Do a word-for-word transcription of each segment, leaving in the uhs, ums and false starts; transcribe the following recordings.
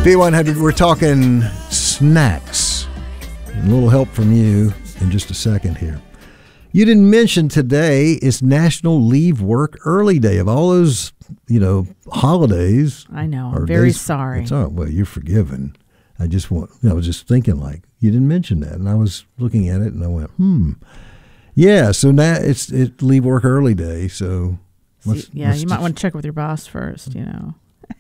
B one hundred, we're talking snacks. A little help from you in just a second here. You didn't mention today is National Leave Work Early Day. Of all those, you know, holidays. I know. I'm very days, sorry. It's all right. Well, you're forgiven. I just want, I was just thinking like, you didn't mention that. And I was looking at it and I went, hmm. Yeah, so now it's it Leave Work Early Day. So let's, See, yeah, let's you might just, want to check with your boss first, you know.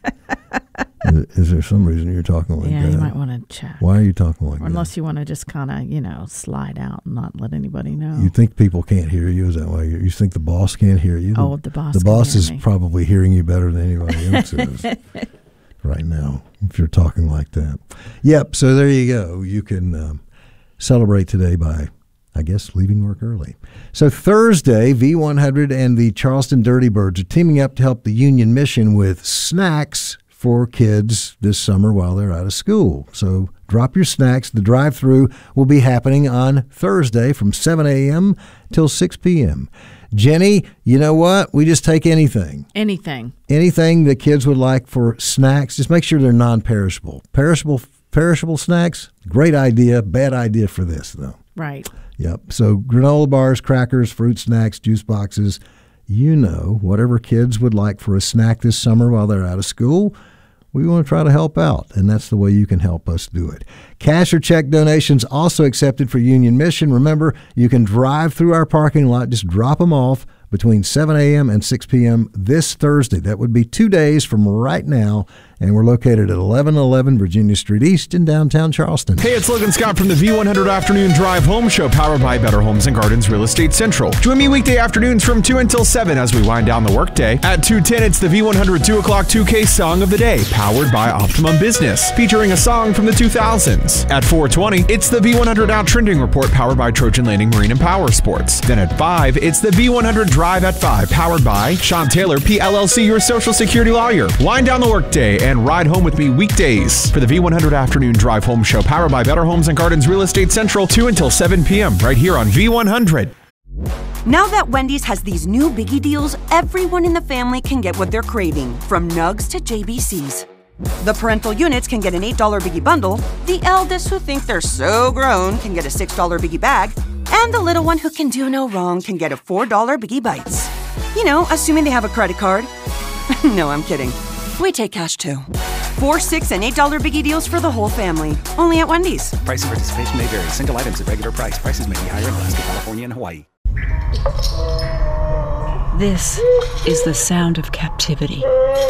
is, is there some reason you're talking like yeah, that? you might want to check. Why are you talking like or that? Unless you want to just kind of, you know, slide out and not let anybody know. You think people can't hear you? Is that why? You, you think the boss can't hear you? Oh, the boss The can boss hear is me. probably hearing you better than anybody else is right now, if you're talking like that. Yep, so there you go. You can um, celebrate today by, I guess, leaving work early. So Thursday, V one hundred and the Charleston Dirty Birds are teaming up to help the Union Mission with snacks for kids this summer while they're out of school. So drop your snacks. The drive-thru will be happening on Thursday from seven a.m. till six p.m. Jenny, you know what? We just take anything. Anything. Anything the kids would like for snacks. Just make sure they're non-perishable. Perishable, perishable snacks, great idea. Bad idea for this, though. Right. Yep. So granola bars, crackers, fruit snacks, juice boxes, you know, whatever kids would like for a snack this summer while they're out of school, we want to try to help out, and that's the way you can help us do it. Cash or check donations also accepted for Union Mission. Remember, you can drive through our parking lot, just drop them off between seven a.m. and six p.m. this Thursday. That would be two days from right now, and we're located at eleven eleven Virginia Street East in downtown Charleston. Hey, it's Logan Scott from the V one hundred Afternoon Drive Home Show, powered by Better Homes and Gardens Real Estate Central. Join me weekday afternoons from two until seven as we wind down the workday. At two ten, it's the V one hundred two o'clock two K Song of the Day, powered by Optimum Business, featuring a song from the two thousands. At four twenty, it's the V one hundred Out Trending Report, powered by Trojan Landing Marine and Power Sports. Then at five, it's the V one hundred Drive at five, powered by Sean Taylor, P L L C, your Social Security lawyer. Wind down the workday and ride home with me weekdays for the V one hundred Afternoon Drive Home Show, powered by Better Homes and Gardens Real Estate Central, two until seven p.m. right here on V one hundred. Now that Wendy's has these new biggie deals, everyone in the family can get what they're craving, from nugs to J B Cs. The parental units can get an eight dollar biggie bundle, the eldest who think they're so grown can get a six dollar biggie bag, and the little one who can do no wrong can get a four dollar biggie bites. You know, assuming they have a credit card. No, I'm kidding. We take cash too. Four, six, and eight dollar biggie deals for the whole family. Only at Wendy's. Price and participation may vary. Single items at regular price. Prices may be higher in Alaska, California, and Hawaii. This is the sound of captivity.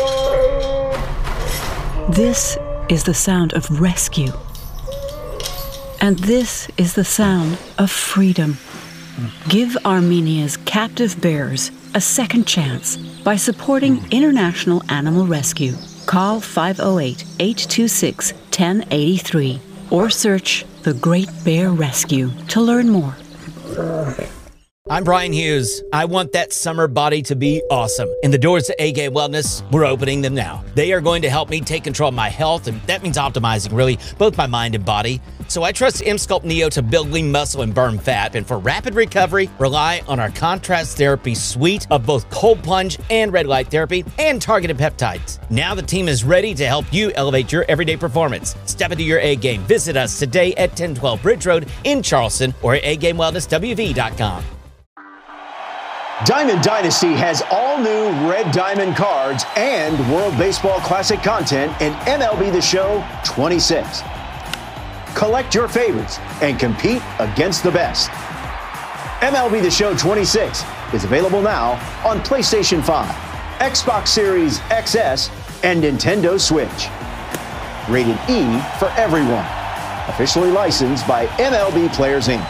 This is the sound of rescue. And this is the sound of freedom. Give Armenia's captive bears a second chance by supporting International Animal Rescue. Call five oh eight, eight two six, one oh eight three or search The Great Bear Rescue to learn more. I'm Brian Hughes. I want that summer body to be awesome. And the doors to A-Game Wellness, we're opening them now. They are going to help me take control of my health, and that means optimizing, really, both my mind and body. So I trust M-Sculpt Neo to build lean muscle and burn fat. And for rapid recovery, rely on our contrast therapy suite of both cold plunge and red light therapy and targeted peptides. Now the team is ready to help you elevate your everyday performance. Step into your A-game. Visit us today at ten twelve Bridge Road in Charleston or at a game wellness w v dot com. Diamond Dynasty has all new Red Diamond cards and World Baseball Classic content in M L B The Show twenty-six. Collect your favorites and compete against the best. M L B The Show twenty-six is available now on PlayStation five, Xbox Series X S, and Nintendo Switch. Rated E for everyone. Officially licensed by M L B Players Incorporated.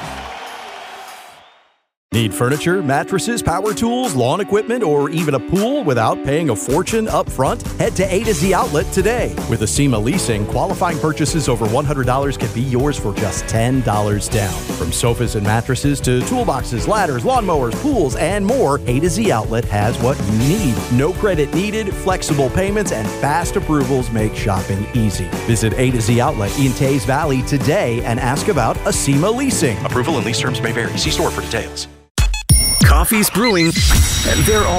Need furniture, mattresses, power tools, lawn equipment, or even a pool without paying a fortune up front? Head to A to Z Outlet today. With Acima Leasing, qualifying purchases over one hundred dollars can be yours for just ten dollars down. From sofas and mattresses to toolboxes, ladders, lawnmowers, pools, and more, A to Z Outlet has what you need. No credit needed, flexible payments, and fast approvals make shopping easy. Visit A to Z Outlet in Tays Valley today and ask about Acima Leasing. Approval and lease terms may vary. See store for details. Coffee's brewing, and they're all